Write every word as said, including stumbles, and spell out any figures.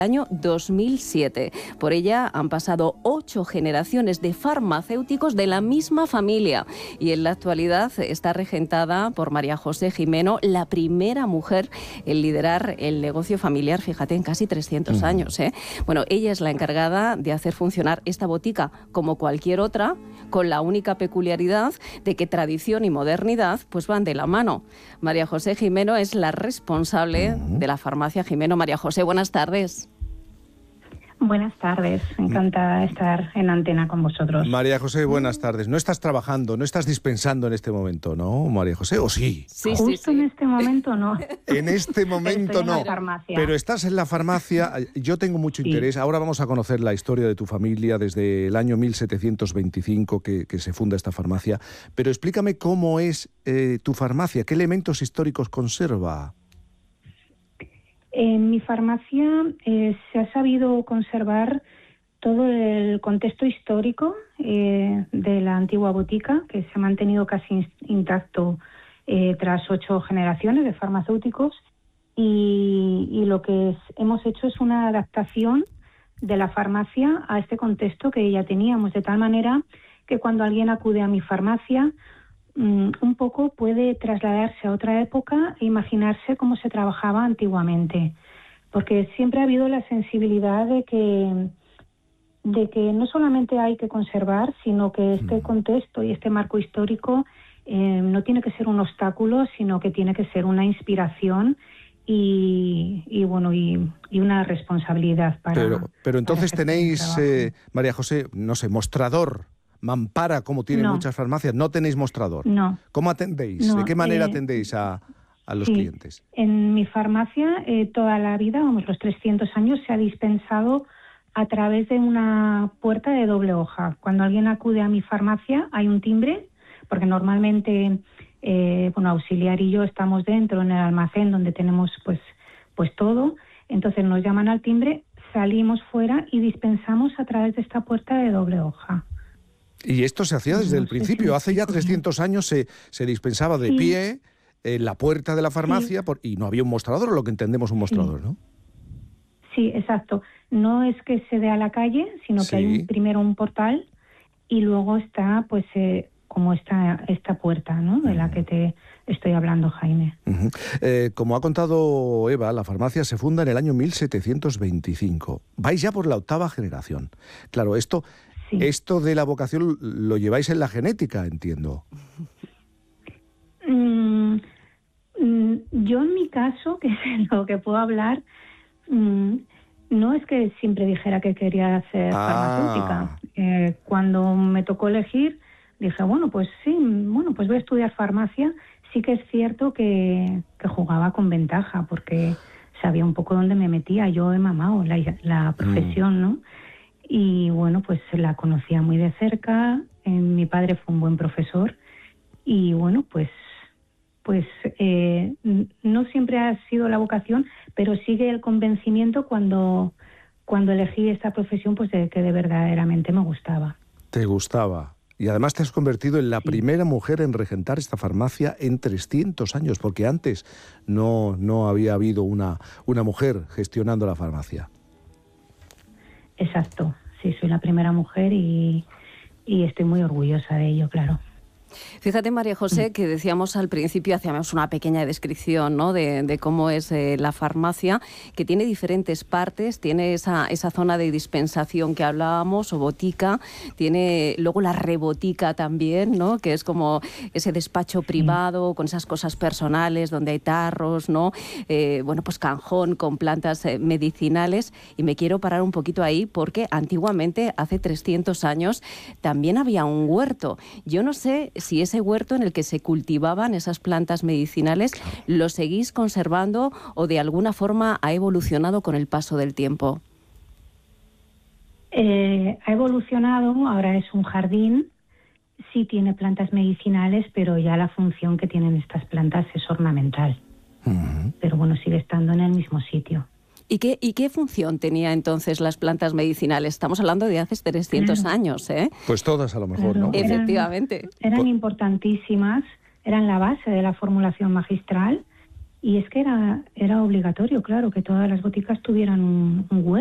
año dos mil siete. Por ella han pasado ocho generaciones de farmacéuticos de la misma familia y en la actualidad está regentada por María José Jimeno, la primera mujer en liderar el negocio familiar, fíjate, en casi trescientos años, ¿eh? Bueno, ella es la encargada de hacer funcionar esta botica como cualquier otra, con la única peculiaridad de que tradición y modernidad pues van de la mano. María José Jimeno es la responsable de la farmacia Jimeno. María José, buenas tardes. Buenas tardes, encantada de estar en antena con vosotros. María José, buenas tardes. No estás trabajando, no estás dispensando en este momento, ¿no, María José? ¿O sí? Sí, Justo sí, sí. en este momento no. En este momento Estoy no. en la farmacia. Pero estás en la farmacia. Yo tengo mucho Sí. interés. Ahora vamos a conocer la historia de tu familia desde el año mil setecientos veinticinco que, que se funda esta farmacia. Pero explícame cómo es eh, tu farmacia, qué elementos históricos conserva. En mi farmacia eh, se ha sabido conservar todo el contexto histórico eh, de la antigua botica, que se ha mantenido casi intacto eh, tras ocho generaciones de farmacéuticos, y, y lo que es, hemos hecho es una adaptación de la farmacia a este contexto que ya teníamos, de tal manera que cuando alguien acude a mi farmacia, un poco puede trasladarse a otra época e imaginarse cómo se trabajaba antiguamente, porque siempre ha habido la sensibilidad de que de que no solamente hay que conservar, sino que este contexto y este marco histórico eh, no tiene que ser un obstáculo, sino que tiene que ser una inspiración y, y bueno y, y una responsabilidad para. Pero, pero entonces para tenéis, eh, María José, no sé, mostrador. Mampara, como tienen no. muchas farmacias, no tenéis mostrador. No. ¿Cómo atendéis? No, ¿De qué manera eh, atendéis a, a los sí. clientes? En mi farmacia eh, toda la vida, vamos, los trescientos años, se ha dispensado a través de una puerta de doble hoja. Cuando alguien acude a mi farmacia hay un timbre, porque normalmente, eh, bueno, auxiliar y yo estamos dentro en el almacén donde tenemos pues, pues todo. Entonces nos llaman al timbre, salimos fuera y dispensamos a través de esta puerta de doble hoja. Y esto se hacía desde No el sé principio. si Hace ya trescientos años se, se dispensaba de Sí. pie en la puerta de la farmacia por, y no había un mostrador, o lo que entendemos un mostrador, Sí. ¿no? Sí, exacto. No es que se dé a la calle, sino Sí. que hay un, primero un portal y luego está, pues, eh, como esta, esta puerta, ¿no? De la que te estoy hablando, Jaime. Uh-huh. Eh, como ha contado Eva, la farmacia se funda en el año mil setecientos veinticinco. Vais ya por la octava generación. Claro, esto, Sí. esto de la vocación lo lleváis en la genética, entiendo. Mm, mm, yo en mi caso, que es lo que puedo hablar, mm, no es que siempre dijera que quería ser Ah. farmacéutica. Eh, cuando me tocó elegir, dije, bueno, pues sí, bueno, pues voy a estudiar farmacia. Sí que es cierto que, que jugaba con ventaja, porque sabía un poco dónde me metía. Yo he mamado la, la profesión, mm. ¿no? Y bueno, pues la conocía muy de cerca. Eh, mi padre fue un buen profesor. Y bueno, pues pues eh, no siempre ha sido la vocación, pero sigue el convencimiento cuando, cuando elegí esta profesión, pues de que de verdaderamente me gustaba. Te gustaba. Y además te has convertido en la Sí. primera mujer en regentar esta farmacia en trescientos años, porque antes no, no había habido una, una mujer gestionando la farmacia. Exacto, sí, soy la primera mujer y, y estoy muy orgullosa de ello, claro. Fíjate, María José, que decíamos al principio, hacíamos una pequeña descripción, ¿no?, de, de cómo es eh, la farmacia, que tiene diferentes partes, tiene esa, esa zona de dispensación que hablábamos, o botica, tiene luego la rebotica también, ¿no?, que es como ese despacho privado, con esas cosas personales, donde hay tarros, ¿no?, eh, bueno, pues canjón con plantas eh, medicinales, y me quiero parar un poquito ahí, porque antiguamente, hace trescientos años, también había un huerto. Yo no sé si ese huerto en el que se cultivaban esas plantas medicinales lo seguís conservando o de alguna forma ha evolucionado con el paso del tiempo. Eh, ha evolucionado, ahora es un jardín, sí tiene plantas medicinales, pero ya la función que tienen estas plantas es ornamental. Uh-huh. Pero bueno, sigue estando en el mismo sitio. ¿Y qué, ¿Y qué función tenía entonces las plantas medicinales? Estamos hablando de hace trescientos claro. años, ¿eh? Pues todas a lo mejor, claro, ¿no? Eran, Efectivamente. Eran importantísimas, eran la base de la formulación magistral Y es que era, era obligatorio, claro, que todas las boticas tuvieran un, un huerto.